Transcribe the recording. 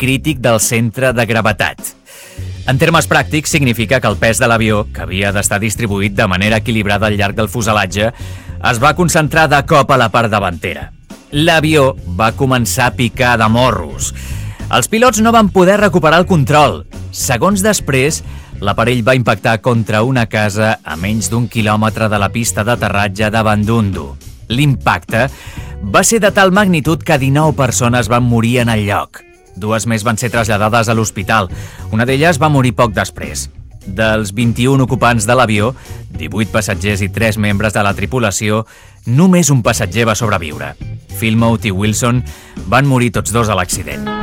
crític del centre de gravetat. En termes pràctics, significa que el pes de l'avió, que havia d'estar distribuït de manera equilibrada al llarg del fuselatge, es va concentrar de cop a la part davantera. L'avió va començar a picar de morros. Els pilots no van poder recuperar el control. Segons després, l'aparell va impactar contra una casa a menys d'1 quilòmetre de la pista d'aterratge de Bandundu. L'impacte va ser de tal magnitud que 19 persones van morir en el lloc. 2 més van ser traslladades a l'hospital. Una d'elles va morir poc després. Dels 21 ocupants de l'avió, 18 passatgers i 3 membres de la tripulació, només un passatger va sobreviure. Philmouth i Wilson van morir tots dos a l'accident.